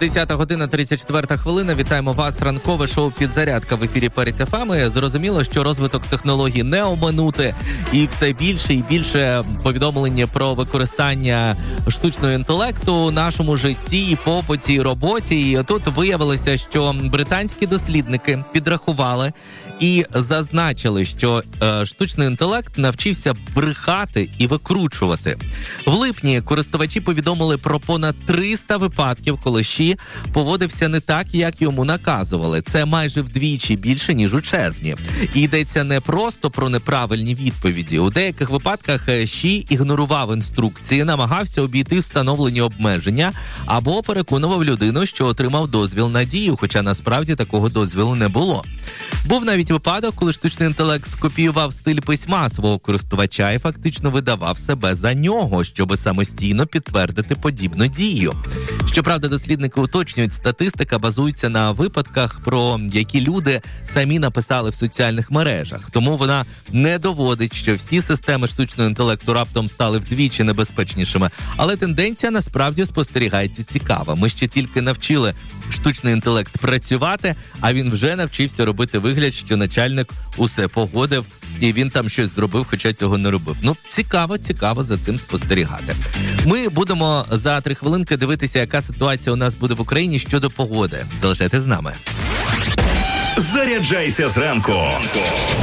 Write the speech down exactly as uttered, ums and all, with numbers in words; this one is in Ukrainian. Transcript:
десята година, тридцять четверта хвилина. Вітаємо вас. Ранкове шоу «Підзарядка» в ефірі Перець еф ем. Зрозуміло, що розвиток технологій не оминути. І все більше і більше повідомлення про використання штучного інтелекту у нашому житті, побуті і роботі. І тут виявилося, що британські дослідники підрахували і зазначили, що е, штучний інтелект навчився брехати і викручувати. В липні користувачі повідомили про понад триста випадків, коли Ші поводився не так, як йому наказували. Це майже вдвічі більше, ніж у червні. І йдеться не просто про неправильні відповіді. У деяких випадках Ші ігнорував інструкції, намагався обійти встановлені обмеження або переконував людину, що отримав дозвіл на дію, хоча насправді такого дозвілу не було. Був навіть випадок, коли штучний інтелект скопіював стиль письма свого користувача і фактично видавав себе за нього, щоб самостійно підтвердити подібну дію. Щоправда, дослідники уточнюють, статистика базується на випадках, про які люди самі написали в соціальних мережах. Тому вона не доводить, що всі системи штучного інтелекту раптом стали вдвічі небезпечнішими. Але тенденція насправді спостерігається цікава. Ми ще тільки навчили штучний інтелект працювати, а він вже навчився робити вигляд, що начальник усе погодив, і він там щось зробив, хоча цього не робив. Ну, цікаво, цікаво за цим спостерігати. Ми будемо за три хвилинки дивитися, яка ситуація у нас буде в Україні щодо погоди. Залишайтесь з нами. Заряджайся зранку